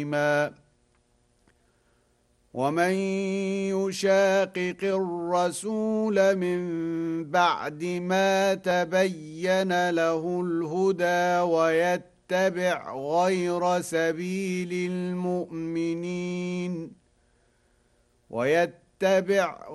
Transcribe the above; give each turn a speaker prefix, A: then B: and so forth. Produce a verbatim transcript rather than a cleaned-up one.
A: ومن يشاقق الرسول من بعد ما تبين له الهدى ويتبع غير سبيل المؤمنين ويتبع